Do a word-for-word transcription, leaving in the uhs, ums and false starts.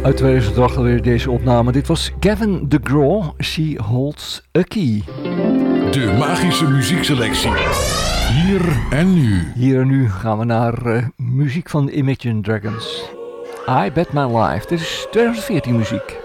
Uit tweeduizend acht alweer deze opname. Dit was Gavin DeGraw, She Holds a Key. De magische muziekselectie. Hier en nu. Hier en nu gaan we naar uh, muziek van Imagine Dragons. I Bet My Life. Dit is tweeduizend veertien muziek.